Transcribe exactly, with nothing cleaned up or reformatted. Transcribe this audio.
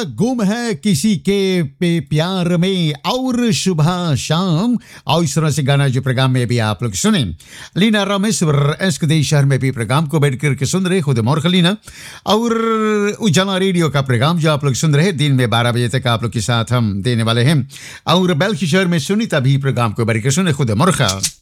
गुम है किसी के पे प्यार में और सुबह शाम। और इस तरह से गाना जो प्रोग्राम में भी आप लोग सुने। लीना रमेश और एस्क देश शहर में भी प्रोग्राम को बैठ करके सुन रहे खुद मोर खलीना। और उजाला रेडियो का प्रोग्राम जो आप लोग सुन रहे दिन में बारह बजे तक आप लोग के साथ हम देने वाले हैं। और बेल्खी शहर में सुनीता भी प्रोग्राम को बैठ कर सुने खुद मोरखा।